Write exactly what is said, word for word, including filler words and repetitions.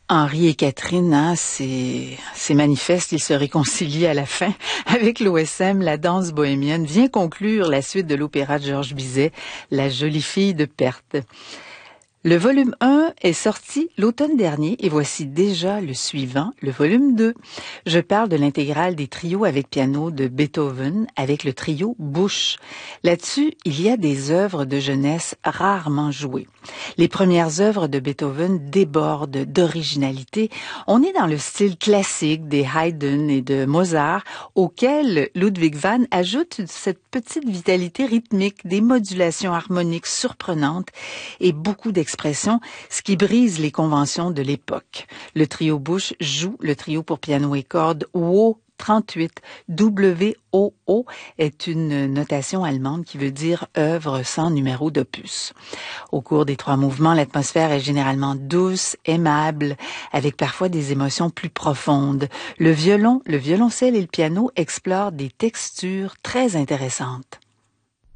Henri et Catherine, hein, c'est, c'est manifeste, ils se réconcilient à la fin. Avec l'O S M, la danse bohémienne vient conclure la suite de l'opéra de Georges Bizet, La jolie fille de Perthes. Le volume un est sorti l'automne dernier et voici déjà le suivant, le volume deux. Je parle de l'intégrale des trios avec piano de Beethoven avec le trio Busch. Là-dessus, il y a des œuvres de jeunesse rarement jouées. Les premières œuvres de Beethoven débordent d'originalité. On est dans le style classique des Haydn et de Mozart, auquel Ludwig van ajoute cette petite vitalité rythmique, des modulations harmoniques surprenantes et beaucoup d'expressions, ce qui brise les conventions de l'époque. Le trio Busch joue le trio pour piano et cordes W O trente-huit. W O O est une notation allemande qui veut dire œuvre sans numéro d'opus. Au cours des trois mouvements, l'atmosphère est généralement douce, aimable, avec parfois des émotions plus profondes. Le violon, le violoncelle et le piano explorent des textures très intéressantes.